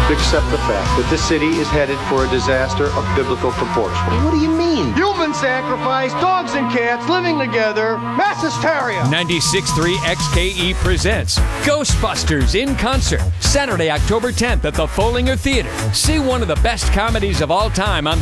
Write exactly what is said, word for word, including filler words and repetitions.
accept the fact that this city is headed for a disaster of biblical proportion. What do you mean? Human sacrifice, dogs and cats living together, mass hysteria. ninety-six point three X K E presents Ghostbusters in concert, Saturday, October tenth at the Follinger Theater. See one of the best comedies of all time on